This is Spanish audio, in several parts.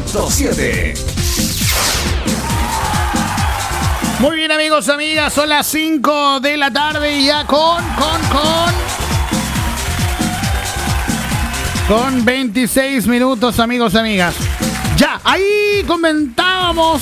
100.7. Muy bien, amigos, amigas, son las 5 de la tarde y ya con 26 minutos, amigos, amigas. Ya, ahí comentábamos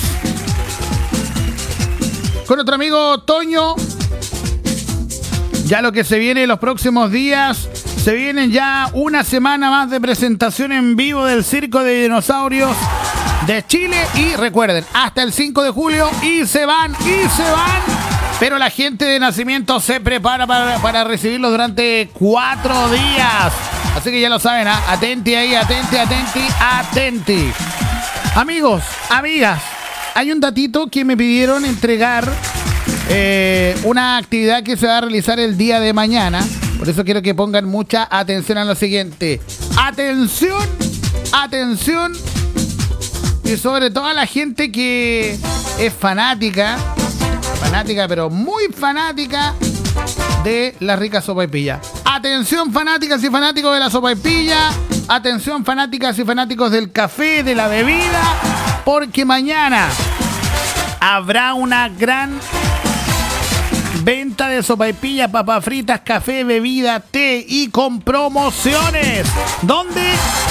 con nuestro amigo Toño ya lo que se viene en los próximos días. Se vienen ya una semana más de presentación en vivo del Circo de Dinosaurios de Chile. Y recuerden, hasta el 5 de julio y se van. Pero la gente de Nacimiento se prepara para recibirlos durante 4 días. Así que ya lo saben, ¿eh? Atenti ahí, atenti. Amigos, amigas, hay un datito que me pidieron entregar. Una actividad que se va a realizar el día de mañana. Por eso quiero que pongan mucha atención a lo siguiente. Atención. Y sobre todo a la gente que es fanática, pero muy fanática de la rica sopaipilla. Atención, fanáticas y fanáticos de la sopaipilla. Atención, fanáticas y fanáticos del café, de la bebida. Porque mañana habrá una gran venta de sopaipilla, papas fritas, café, bebida, té y con promociones. ¿Dónde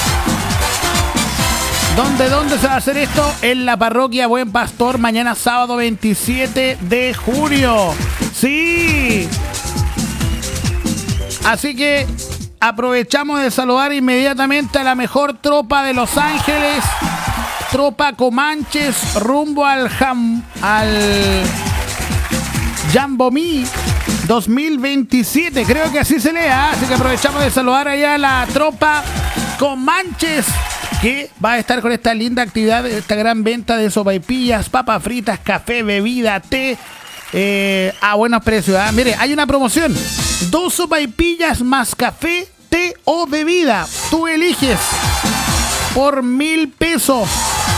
se va a hacer esto? En la parroquia Buen Pastor, mañana sábado 27 de junio. ¡Sí! Así que aprovechamos de saludar inmediatamente a la mejor tropa de Los Ángeles. Tropa Comanches rumbo al Jambomí 2027, creo que así se lea. Así que aprovechamos de saludar allá a la tropa Comanches, que va a estar con esta linda actividad, esta gran venta de sopaipillas, papas fritas, café, bebida, té, a buenos precios. Mire, hay una promoción: 2 sopaipillas más café, té o bebida. Tú eliges por 1,000 pesos.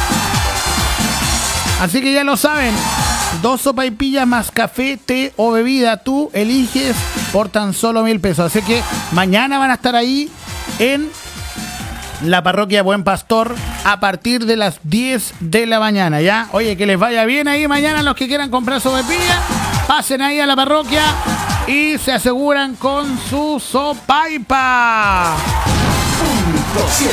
Así que ya lo saben. 2 sopaipillas más café, té o bebida. Tú eliges por tan solo 1,000 pesos. Así que mañana van a estar ahí en la parroquia Buen Pastor a partir de las 10 de la mañana, ¿ya? Oye, que les vaya bien ahí mañana los que quieran comprar sopaipilla. Pasen ahí a la parroquia y se aseguran con su sopaipa. 100.7.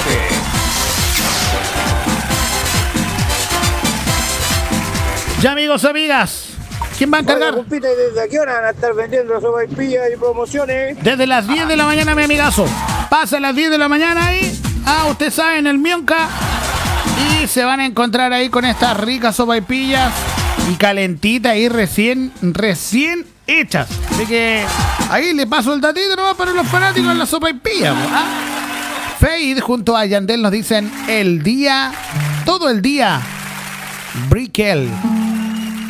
Ya, amigos, amigas, ¿quién va a encargar? Oye, compita, ¿desde a qué hora van a estar vendiendo sopaipillas y promociones? Desde las 10 de la mañana, mi amigazo. Pasa a las 10 de la mañana ahí. Usted sabe, en el Mionca. Y se van a encontrar ahí con estas ricas sopaipillas y calentitas ahí recién hechas. Así que ahí le paso el datito nomás para los fanáticos de la sopaipilla. Fade junto a Yandel nos dicen todo el día, Brickell.